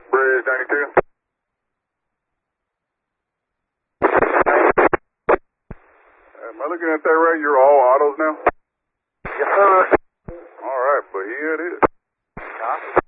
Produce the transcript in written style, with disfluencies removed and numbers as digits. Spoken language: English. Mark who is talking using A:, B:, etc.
A: Bridge 92. Am I looking at that right? You're all autos now?
B: Yes, sir.
A: All right, but here it is.
B: Copy.